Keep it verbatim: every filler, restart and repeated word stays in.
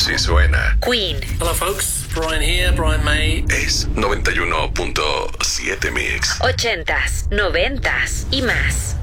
Si suena. Queen. Hello folks, Brian here, Brian May. Es noventa y uno punto siete Mix. Ochentas, noventas y más.